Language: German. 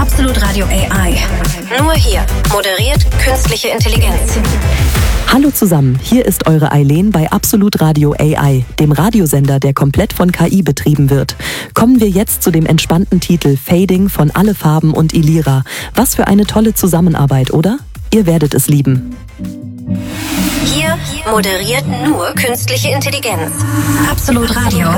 Absolut Radio AI. Nur hier moderiert künstliche Intelligenz. Hallo zusammen, hier ist eure Eileen bei Absolut Radio AI, dem Radiosender, der komplett von KI betrieben wird. Kommen wir jetzt zu dem entspannten Titel Fading von Alle Farben und Ilira. Was für eine tolle Zusammenarbeit, oder? Ihr werdet es lieben. Hier moderiert nur künstliche Intelligenz. Absolut Radio.